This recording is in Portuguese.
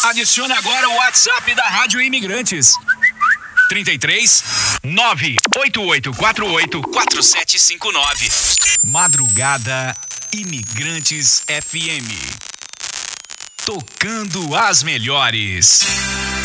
Adicione agora o WhatsApp da Rádio Imigrantes. 33 98848 4759. Madrugada Imigrantes FM. Tocando as melhores.